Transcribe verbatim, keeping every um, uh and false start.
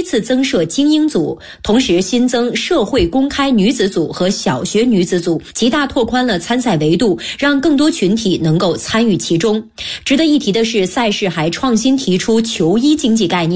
次增设精英组，同时新增社会公开女子组和小学女子组，极大拓宽了参赛维度，让更多群体能够参与其中。值得一提的是，赛事还创新提出球衣经济概念。